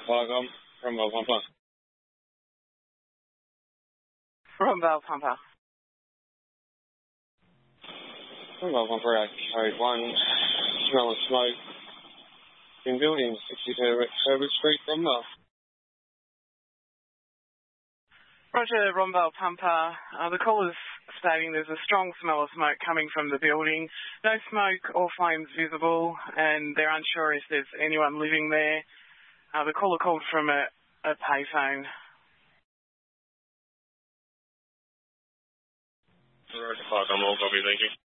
Fargum from Pumper. From Pumper. From Pumper, code 1, smell of smoke in building 62 Herbert Street, Rombale. Roger, Rombale Pumper. The caller's stating there's a strong smell of smoke coming from the building. No smoke or flames visible, and they're unsure if there's anyone living there. The caller called from a payphone. Roger, Fargum, all copy, thank you.